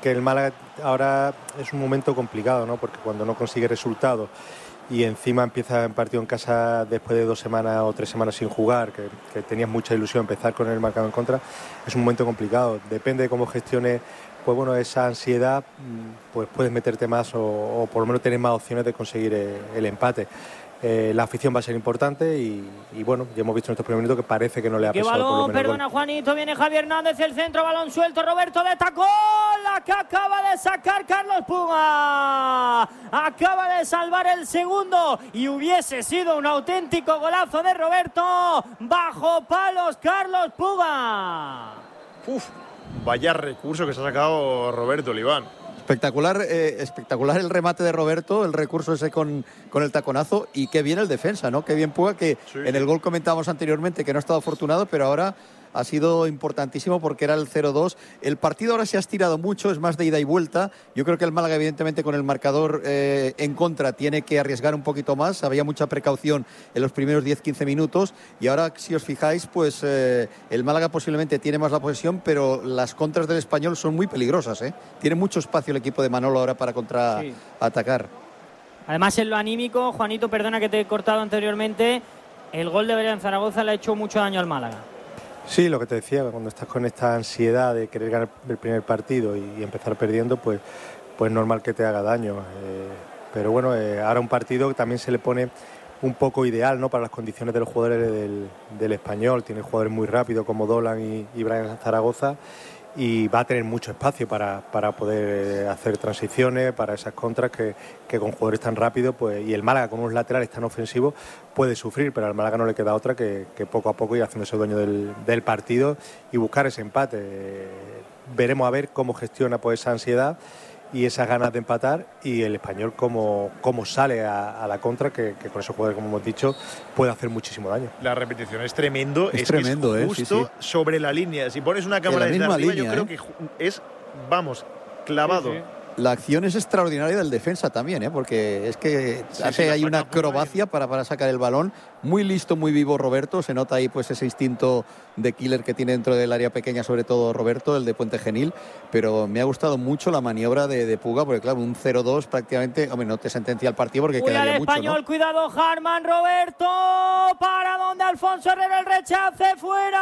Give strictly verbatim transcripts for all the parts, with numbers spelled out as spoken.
que el Málaga ahora es un momento complicado, ¿no? Porque cuando no consigue resultados y encima empieza el partido en casa después de dos semanas o tres semanas sin jugar, que, que tenías mucha ilusión empezar con el marcador en contra, es un momento complicado. Depende de cómo gestiones, pues bueno, esa ansiedad, pues puedes meterte más o, o por lo menos tener más opciones de conseguir el, el empate. Eh, la afición va a ser importante y, y bueno, ya hemos visto en estos primeros minutos que parece que no le ha pesado. ¡Qué balón! Por lo menos Perdona, Juanito, viene Javier Hernández, el centro, balón suelto, Roberto destacó, la que acaba de sacar Carlos Puga. Acaba de salvar el segundo y hubiese sido un auténtico golazo de Roberto. Bajo palos, Carlos Puga. Uf, vaya recurso que se ha sacado Roberto Oliván. Espectacular, eh, espectacular el remate de Roberto, el recurso ese con, con el taconazo, y qué bien el defensa, ¿no? Qué bien Puga, que sí, en el gol comentábamos anteriormente que no ha estado afortunado, pero ahora ha sido importantísimo porque era el cero dos. El partido ahora se ha estirado mucho, es más de ida y vuelta. Yo creo que el Málaga, evidentemente, con el marcador eh, en contra, tiene que arriesgar un poquito más. Había mucha precaución en los primeros diez quince minutos y ahora, si os fijáis, pues eh, el Málaga posiblemente tiene más la posesión, pero las contras del Español son muy peligrosas, ¿eh? Tiene mucho espacio el equipo de Manolo ahora para contraatacar. Sí. Además, en lo anímico, Juanito, perdona que te he cortado anteriormente, el gol de Brian Zaragoza le ha hecho mucho daño al Málaga. Sí, lo que te decía, cuando estás con esta ansiedad de querer ganar el primer partido y, y empezar perdiendo, pues pues normal que te haga daño. Eh, pero bueno, eh, ahora un partido que también se le pone un poco ideal, ¿no? Para las condiciones de los jugadores del, del Español. Tiene jugadores muy rápidos como Dolan y, y Brian Zaragoza, y va a tener mucho espacio para, para poder hacer transiciones, para esas contras que, que con jugadores tan rápidos, pues, y el Málaga con unos laterales tan ofensivos puede sufrir, pero al Málaga no le queda otra que, que poco a poco ir haciéndose dueño del, del partido y buscar ese empate. Eh, veremos a ver cómo gestiona pues esa ansiedad y esas ganas de empatar, y el Español cómo, cómo sale a, a la contra, que, que con esos jugadores, como hemos dicho, puede hacer muchísimo daño. La repetición es tremendo, es, es tremendo, que es justo eh, sí, sí. sobre la línea. Si pones una cámara desde arriba, línea, yo creo ¿eh? que es, vamos, clavado. Sí, sí. La acción es extraordinaria del defensa también, ¿eh? Porque es que sí, hace sí, hay una acrobacia para, para sacar el balón. Muy listo, muy vivo Roberto. Se nota ahí pues ese instinto de killer que tiene dentro del área pequeña, sobre todo Roberto, el de Puente Genil. Pero me ha gustado mucho la maniobra de, de Puga, porque claro, un cero dos prácticamente, hombre, no te sentencia el partido porque Cuida quedaría el mucho, Español, ¿no? Cuidado, Harman, Roberto, para donde Alfonso Herrera, el rechace, fuera.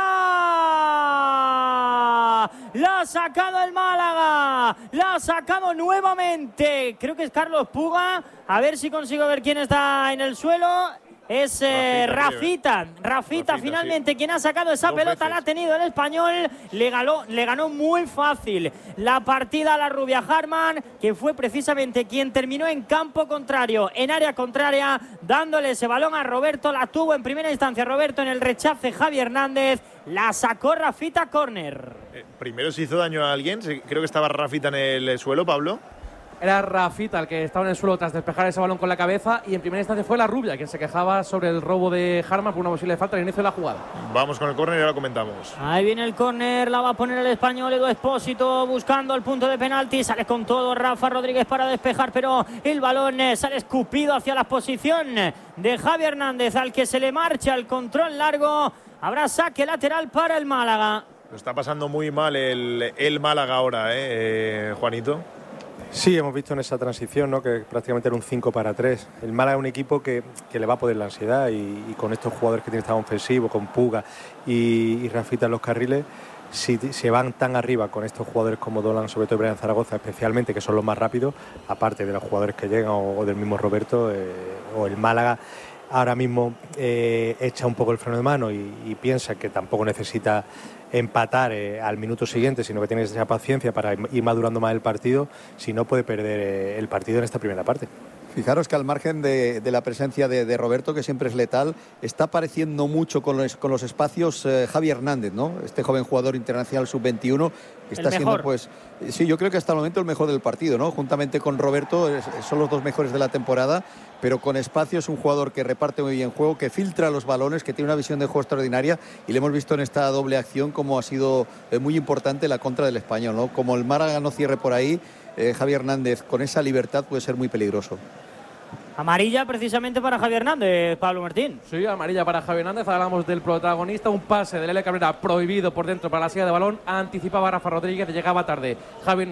La ha sacado el Málaga, la ha sacado nuevamente. Creo que es Carlos Puga. A ver si consigo ver quién está en el suelo. Es eh, Rafita, Rafita, Rafita finalmente sí. Quien ha sacado esa Dos pelota veces. La ha tenido el Español, le ganó, le ganó muy fácil la partida a la rubia Harman, que fue precisamente quien terminó en campo contrario, en área contraria, dándole ese balón a Roberto. La tuvo en primera instancia Roberto, en el rechace Javi Hernández, la sacó Rafita, córner. Eh, primero se hizo daño a alguien, creo que estaba Rafita en el suelo, Pablo. Era Rafita el que estaba en el suelo tras despejar ese balón con la cabeza, y en primera instancia fue la rubia quien se quejaba sobre el robo de Harman por una posible falta al inicio de la jugada. Vamos con el córner y ahora comentamos. Ahí viene el córner, la va a poner el Español, Edu Expósito buscando el punto de penalti, sale con todo Rafa Rodríguez para despejar, pero el balón sale escupido hacia la posición de Javi Hernández, al que se le marcha el control largo. Habrá saque lateral para el Málaga. Lo está pasando muy mal el, el Málaga ahora, ¿eh, eh, Juanito? Sí, hemos visto en esa transición, ¿no? Que prácticamente era un cinco para tres. El Málaga es un equipo que, que le va a poder la ansiedad, y, y con estos jugadores que tienen tan ofensivos, con Puga y, y Rafita en los carriles, si se van tan arriba con estos jugadores como Dolan, sobre todo Brian Zaragoza especialmente, que son los más rápidos, aparte de los jugadores que llegan o, o del mismo Roberto, eh, o el Málaga ahora mismo eh, echa un poco el freno de mano y, y piensa que tampoco necesita empatar eh, al minuto siguiente, sino que tiene esa paciencia para ir madurando más el partido, si no puede perder eh, el partido en esta primera parte. Fijaros que al margen de, de la presencia de, de Roberto, que siempre es letal, está apareciendo mucho con los, con los espacios eh, Javi Hernández, ¿no? Este joven jugador internacional sub veintiuno, que está siendo, pues, sí, yo creo que hasta el momento el mejor del partido, ¿no? Juntamente con Roberto, es, son los dos mejores de la temporada, pero con espacio es un jugador que reparte muy bien juego, que filtra los balones, que tiene una visión de juego extraordinaria, y le hemos visto en esta doble acción como ha sido eh, muy importante la contra del Español, ¿no? Como el Málaga no cierre por ahí, eh, Javi Hernández con esa libertad puede ser muy peligroso. Amarilla precisamente para Javi Hernández, Pablo Martín. Sí, amarilla para Javi Hernández. Hablamos del protagonista, un pase de Lele Cabrera prohibido por dentro para la silla de balón. Anticipaba Rafa Rodríguez, llegaba tarde Javi